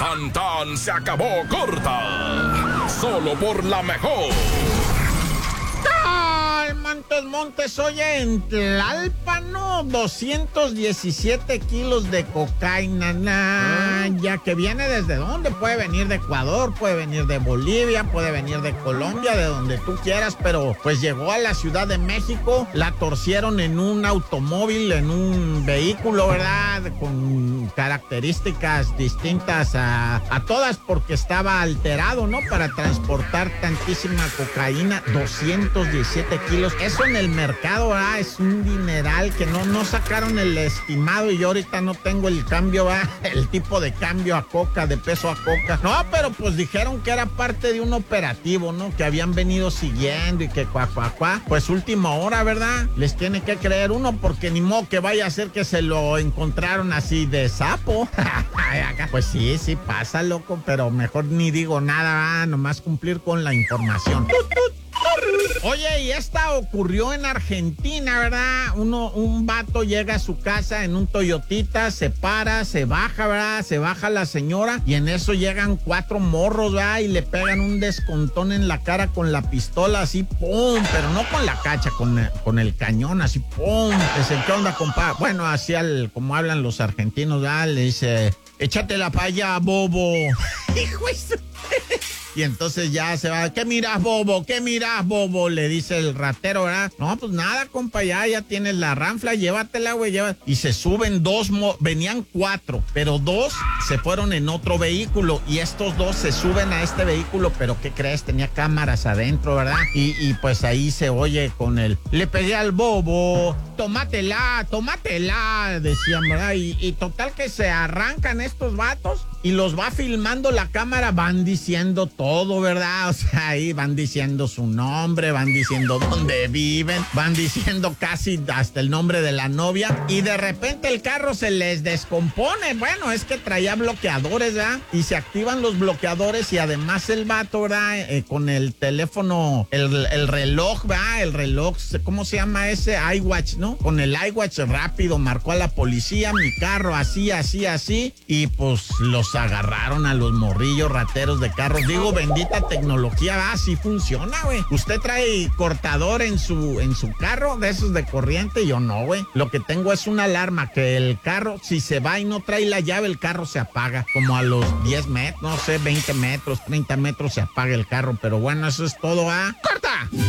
Tan tan se acabó corta. Solo por la mejor. Montes, oye, en Tlalpan, ¿no? 217 kilos de cocaína, ya que viene desde dónde, puede venir de Ecuador, puede venir de Bolivia, puede venir de Colombia, de donde tú quieras, pero pues llegó a la Ciudad de México, la torcieron en un automóvil, en un vehículo, ¿verdad? Con características distintas a todas, porque estaba alterado, ¿no? Para transportar tantísima cocaína, 217 kilos. Eso en el mercado, ¿verdad? Es un dineral que no sacaron el estimado y yo ahorita no tengo el cambio, ¿verdad? El tipo de cambio a coca, de peso a coca. No, pero pues dijeron que era parte de un operativo, ¿no? Que habían venido siguiendo y que cuá. Pues última hora, ¿verdad? Les tiene que creer uno porque ni modo que vaya a ser que se lo encontraron así de sapo. Pues sí pasa, loco, pero mejor ni digo nada, ¿verdad? Nomás cumplir con la información. Oye, y esta ocurrió en Argentina, ¿verdad? Un vato llega a su casa en un Toyotita, se para, se baja, ¿verdad? Se baja la señora y en eso llegan 4 morros, ¿verdad? Y le pegan un descontón en la cara con la pistola, así, ¡pum! Pero no con la cacha, con el cañón, así, ¡pum! Dice, ¿qué onda, compa? Bueno, así como hablan los argentinos, ¿verdad? Le dice, échatela para allá, bobo. Hijo de su... Y entonces ya se va, ¿qué miras, bobo? ¿Qué miras, bobo? Le dice el ratero, ¿verdad? No, pues nada, compa, ya tienes la ranfla, llévatela, güey, Y se suben venían 4, pero 2 se fueron en otro vehículo y estos 2 se suben a este vehículo, pero ¿qué crees? Tenía cámaras adentro, ¿verdad? Y pues ahí se oye con le pegué al bobo, tómatela, decían, ¿verdad? Y total que se arrancan estos vatos y los va filmando la cámara, van diciendo todo, ¿verdad? O sea, ahí van diciendo su nombre, van diciendo dónde viven, van diciendo casi hasta el nombre de la novia y de repente el carro se les descompone. Bueno, es que traía bloqueadores, ¿verdad? Y se activan los bloqueadores y además el vato, ¿verdad? Con el teléfono, el reloj, ¿verdad? El reloj, ¿cómo se llama ese? iWatch, ¿no? Con el iWatch rápido marcó a la policía, mi carro así, y pues los agarraron a los morrillos rateros de carros. Digo, bendita tecnología, así funciona, güey. Usted trae cortador en su carro, de esos de corriente, yo no, güey. Lo que tengo es una alarma que el carro, si se va y no trae la llave, el carro se apaga. Como a los 10 metros, no sé, 20 metros, 30 metros se apaga el carro. Pero bueno, eso es todo, ¿ah? ¡Corta!